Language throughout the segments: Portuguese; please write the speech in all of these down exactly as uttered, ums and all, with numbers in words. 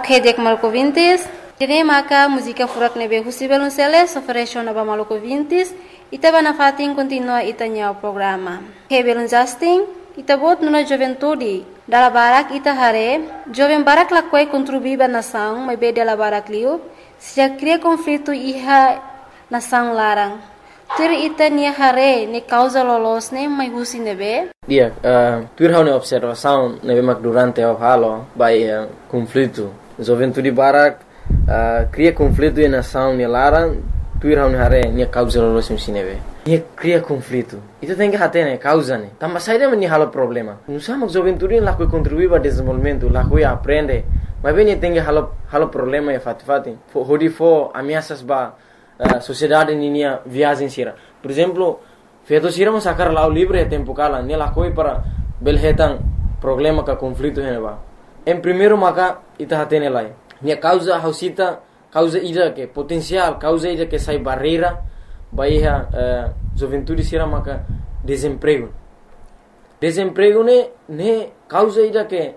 Hedek Malco Vintes, Tene Maka, música furak nebe Husibel Unceles, oferece na Malco Vintes, Itaba na fatin continua itanya o programa. Hebel Justin, Itabot nuna juventude, dala barak ita hare, jovem barak lakwai contribuiba nação, mas be dela barak liu, se cria conflito iha nação larang. Tur ita ni hare, ni causa lolos ne, mas husi nebe. Dia, uh, tur hau ne observação nebe mak durante o halo, by uh, conflito. Juventude barak uh, cria conflito e nação ni larang, tur hau ne hare, ni causa lolos ne nebe. Ia cria conflito. Itu tem que hater né, causa né. Também sai daí halo problema. Não sabemos juventude lá que contribui para desenvolvimento, lá que aprende. Mas bem tem que halo halo problema é fati fati. Hodi fo ameaças ba uh, sociedade ninia viagem sira. Por exemplo, feito sira mas sacar lá o livre é tempo cala, né lá coi para belhetan problema ka conflito né ba. Em primeiro maca ita hater né lá. Nia causa hausita causa ida que potencial, causa ida que sai barreira. Bahia uh, juventude sira maka desemprego. Desemprego ne ne causa ida que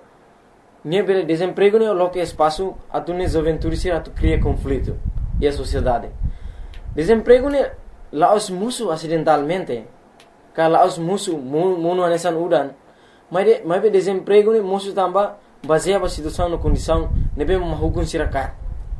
ne bele desemprego ne lo que espaço atu ne juventude sira tu cria conflito e a sociedade. Desemprego ne laos musu acidentalmente. Ka laos musu muno anesan udan. Mas de mas be desemprego ne musu tamba baseia a situação no condição ne be mahukun sira ka.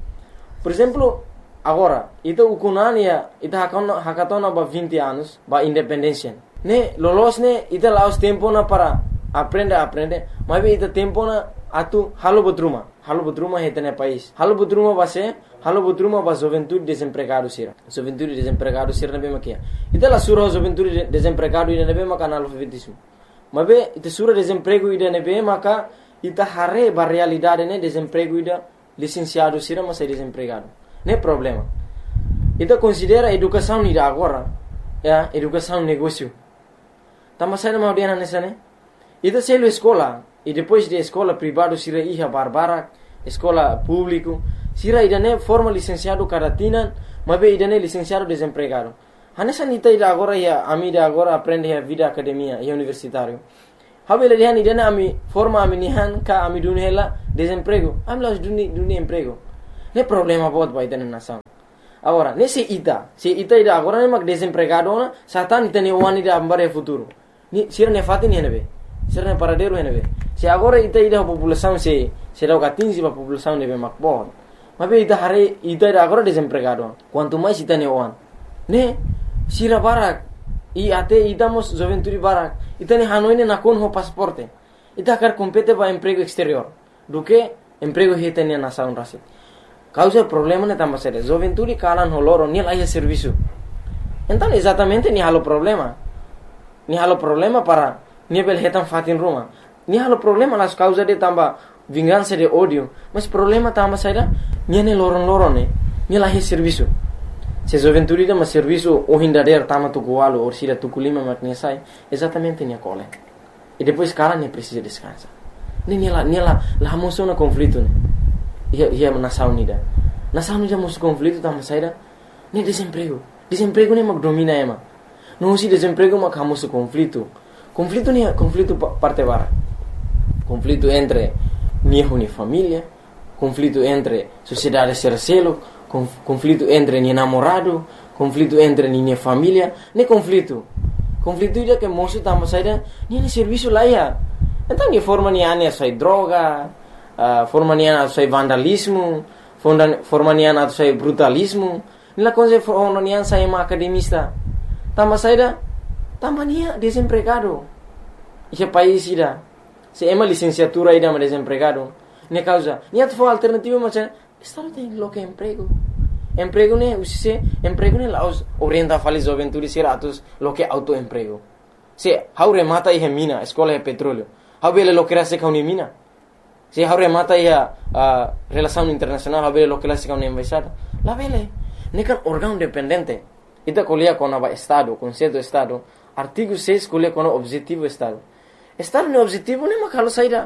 Por exemplo, agora, itu ukunania, itu hakatona hakatona ba vinte anos, ba independência. Ne, lolos ne, itu laos tempo na para aprender, aprender. Mas be itu tempo na atu halo bodruma, halo bodruma hete ne país. Halo bodruma ba se, halo bodruma ba juventude desempregado sira. Juventude desempregado sira ne be makia. Itu la sura juventude desempregado ida ne be maka analfabetismo. Mas be itu sura desemprego ida ne be maka itu hare ba realidade ne desemprego ida licenciado sira mas é desempregado. Não é problema. Então considera educação ida agora, é educação negócio. Tama sai na audiana nessa né? Então se ele escola e depois de escola privado sira iha barbara, escola público, sira ida né forma licenciado caratina, mas be ida né licenciado desempregado. Hanessa nita ida agora ia amida agora aprende a vida academia e universitário. Habele dia ida né ami forma ami nihan ka ami dunela desemprego. Ami las duni duni emprego. Não é problema bot ba ida na nação. Agora, nesse ita, se ita ida agora ne mag desempregado na, satan ita ne wani da ambare futuro. Ni sira ne fati ne nebe. Sira ne paradero nebe. Se agora ita ida a população se se dá quinze ba população nebe mag bot. Mas be ita hare ita ida agora desempregado. Quanto mais ita ne wan. Ne sira barak e até ita mos juventude barak. Ita ne hanoi ne nakon ho pasaporte. Ita quer compete ba emprego exterior. Do que emprego hita ne nação rasi. Causa problema ne tamba sere. Juventude kalan holoro ni laia serviço. Então exatamente ni halo problema. Ni halo problema para ni bel hetan fatin ruma. Ni halo problema las causa de tamba vingança de ódio. Mas problema tamba sere ni ne loron loron ne. Ni laia serviço. Se juventude de ma serviço o hindader tama tu gualo or sira tu kulima makne sai. Exatamente ni cole. E depois kalan ne precisa descansar. Ni ni la ni la la moção na conflito ne. Ia ia nação unida. Nação unida mos conflito tama saída. Nem desemprego. Desemprego nem mag domina ema. Não se desemprego mag hamos conflito. Conflito nem conflito parte bara. Conflito entre minha ni família, conflito entre sociedade sercelo, conflito entre ni namorado, conflito entre ni família, nem conflito. Conflito ida que moço tama saída, nem serviço lá ia. Então ni forma ni ania sai droga. Uh, forma nian atau sai vandalismo, forma nian atau sai brutalismo. Nila coisa forma nian sai ma academista. Tama saida, tama nia desempregado. Esse país ida, se ema licenciatura ida ma desempregado. Ne causa, nia tu alternativa macam, estado tem lo que emprego. Emprego ne usise, emprego ne laos orienta fali juventude sira atus lo que autoemprego. Se haure mata e mina, escola de petróleo. Haure lo que rase kauni mina. Se haure mata ia uh, relação internacional haver lo que lá se uma embaixada lá vele nekan órgão dependente ita colia com o estado conceito estado artigo seis colia com o objetivo estado estado no objetivo nem makalo saída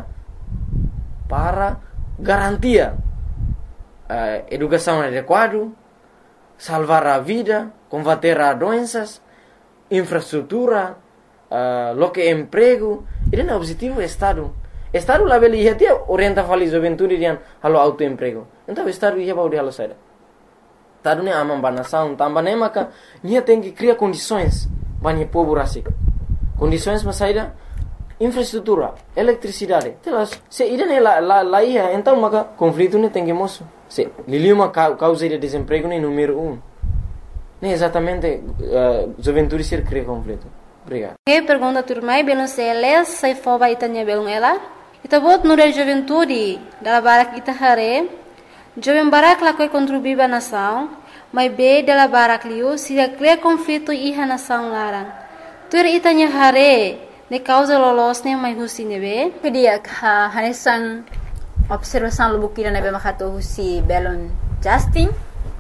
para garantia uh, educação adequada salvar a vida combater as doenças infraestrutura uh, lo que emprego ele no objetivo estado Estado lá beli ia tia orienta fali juventude dian halo autoemprego. Então estado ia baudi halo saída. Estado ne amam banação, tambah ne maka nia tem que criar condições bani povo rasik. Condições mas saída infraestrutura, eletricidade. Telas, se irene la la la ia, então maka conflito ne tem que moço. Se liliuma causa de desemprego ne número um. Ne exatamente uh, juventude ser cria conflito. Obrigado. Que pergunta turmai belum seles sai foba itanya belum ela. Ita bot nure juventude dala barak ita hare. Jovem barak la koi contribuir ba nação, mas be dala barak liu se cria conflito iha nação larang. Tur itanya hare ne causa lolos ne mai husi nebe. Kedia ha hanesan observação lubukira nebe makato husi belon Justin.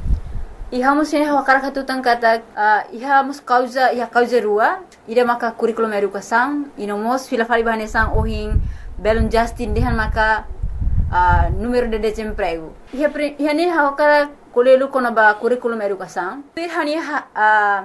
Iha musin ha wakara katu tangkata uh, iha mus causa iha causa rua ida maka curriculum educação inomos fila fali bahanesan ohin belon Justin dehan maka uh, número de desemprego. Iha iha ne ha wakara kolelu kona ba curriculum educação. Iha ni ha uh,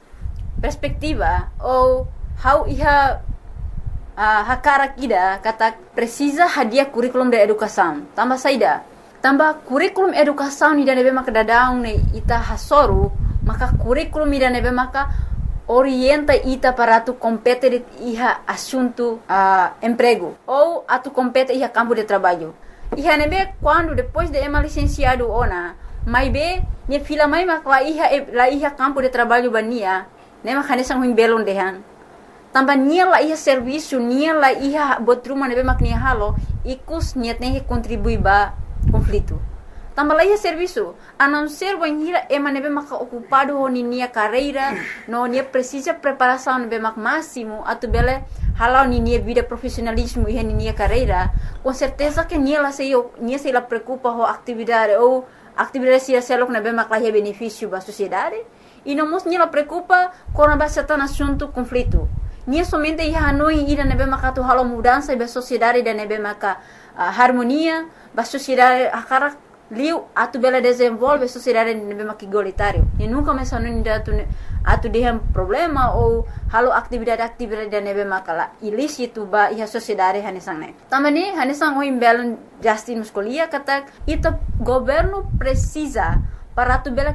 perspectiva ou how iha uh, hakara kida kata precisa hadia curriculum de educação. Tambah saida tambah kurikulum educação ni nebe maka dadaung ne ita hasoru maka kurikulum ni nebe maka orienta ita para tu compete iha assunto uh, emprego ou atu compete iha campo de trabalho. Iha nebe quando depois de ema licenciado ona mai be ne fila mai maka la iha la iha campo de trabalho bania ne maka nesang huim belon dehan tambah nia la iha serviço nia la iha botruma nebe mak nia halo ikus niat ne contribui ba conflito. Tambah lagi serviço, a não ser banhira ema nebe maka ocupado ho ninia carreira, no nia precisa preparação nebe mak máximo, atu bele halau ninia vida profissionalismo e ninia carreira, com certeza que nia la sei nia sei la preocupa ho atividade ou atividade se selok nebe mak la benefício ba sociedade, e não mos nia la preocupa com a base tan assunto conflito. Nia somente ia hanoi ida nebe maka tu halau mudança ba sociedade da nebe maka uh, harmonia ba sociedade akara liu atu bela desenvolve sociedade nebe mak igualitário e nunca mais hanoi da tu atu dehem problema ou halau atividade-atividade da nebe maka ilícito ba iha sociedade hanesang ne. Tamani hanesang o imbelon Justin muscolia kata ita governo precisa para tu bela